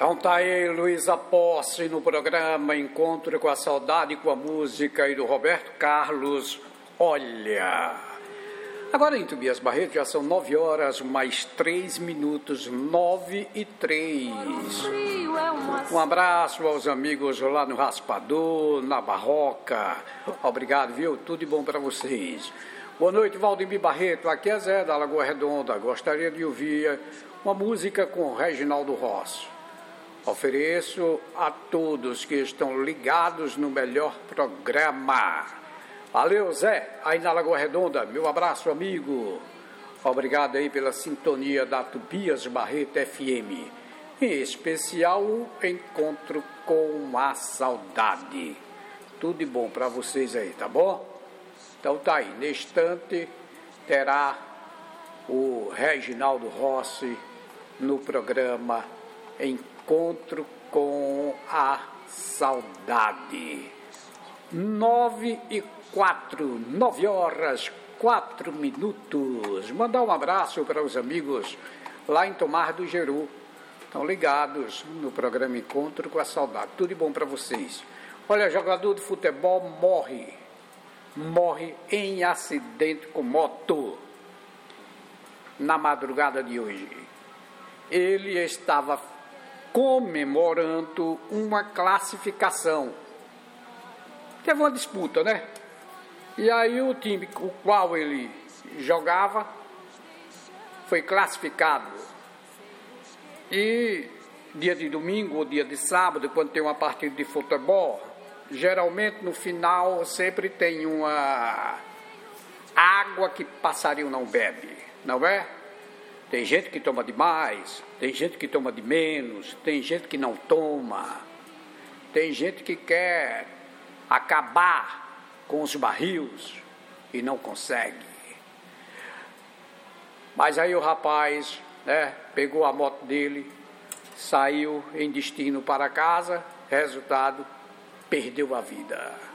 Então tá aí Luísa Posse no programa Encontro com a Saudade, com a música e do Roberto Carlos, Olha. Agora em Tobias Barreto já são 9 horas mais 3 minutos, 9 e 3. Um abraço aos amigos lá no Raspador, na Barroca. Obrigado, viu? Tudo de bom para vocês. Boa noite, Valdemir Barreto. Aqui é Zé da Lagoa Redonda. Gostaria de ouvir uma música com Reginaldo Rossi. Ofereço a todos que estão ligados no melhor programa. Valeu, Zé, aí na Lagoa Redonda. Meu abraço, amigo. Obrigado aí pela sintonia da Tobias Barreto FM. Em especial, o Encontro com a Saudade. Tudo de bom para vocês aí, tá bom? Então tá aí, neste instante terá o Reginaldo Rossi no programa Encontro com a Saudade. 9 horas 4 minutos. Mandar um abraço para os amigos lá em Tomar do Jeru. Estão ligados no programa Encontro com a Saudade. Tudo de bom para vocês. Olha, jogador de futebol morre em acidente com moto na madrugada de hoje. Ele estava comemorando uma classificação. Teve uma disputa, né? E aí o time com o qual ele jogava foi classificado. E dia de domingo ou dia de sábado, quando tem uma partida de futebol, geralmente no final sempre tem uma água que passarinho não bebe, não é? Tem gente que toma demais, tem gente que toma de menos, tem gente que não toma, tem gente que quer acabar com os barris e não consegue. Mas aí o rapaz, né, pegou a moto dele, saiu em destino para casa, resultado, perdeu a vida.